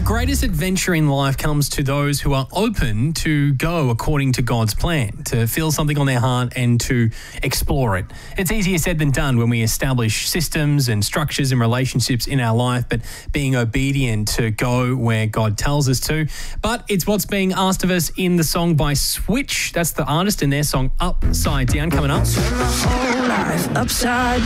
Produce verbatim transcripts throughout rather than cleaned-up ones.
greatest adventure in life comes to those who are open to go according to God's plan, to feel something on their heart and to explore it. It's easier said than done when we establish systems and structures and relationships in our life, but being obedient to go where God tells us to. But it's what's being asked of us in the song by Switch. That's the artist in their song Upside Down coming up. Turn my whole life upside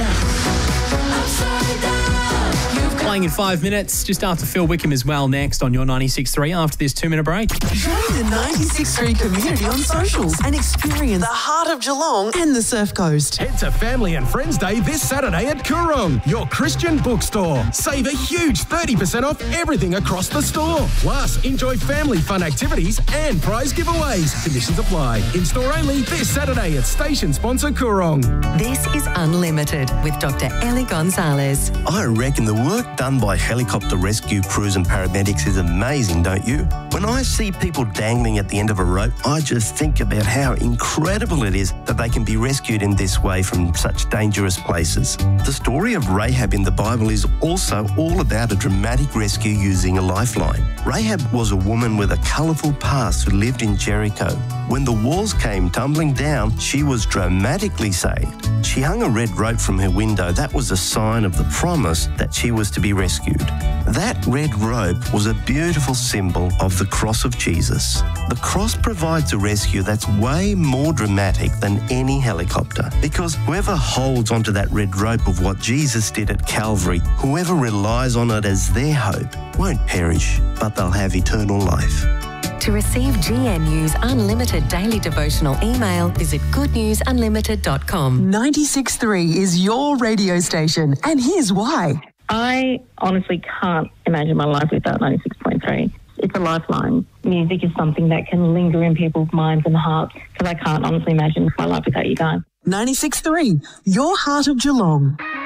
down, upside down. Playing in five minutes, just after Phil Wickham as well, next on your ninety-six point three after this two-minute break. Join the ninety-six point three community on socials and experience the heart of Geelong and the Surf Coast. Head to Family and Friends Day this Saturday at Coorong, your Christian bookstore. Save a huge thirty percent off everything across the store. Plus, enjoy family fun activities and prize giveaways. Conditions apply. In-store only this Saturday at station sponsor Coorong. This is Unlimited with Doctor Ellie Gonzalez. I reckon the work done by helicopter rescue crews and paramedics is amazing, don't you? When I see people dangling at the end of a rope, I just think about how incredible it is that they can be rescued in this way from such dangerous places. The story of Rahab in the Bible is also all about a dramatic rescue using a lifeline. Rahab was a woman with a colourful past who lived in Jericho. When the walls came tumbling down, she was dramatically saved. She hung a red rope from her window. That was a sign of the promise that she was to be rescued. That red rope was a beautiful symbol of the cross of Jesus. The cross provides a rescue that's way more dramatic than any helicopter, because whoever holds onto that red rope of what Jesus did at Calvary, whoever relies on it as their hope, won't perish, but they'll have eternal life. To receive G N U's unlimited daily devotional email, visit good news unlimited dot com. ninety-six point three is your radio station, and here's why. I honestly can't imagine my life without ninety-six point three. It's a lifeline. Music is something that can linger in people's minds and hearts, because I can't honestly imagine my life without you guys. ninety-six point three, your heart of Geelong.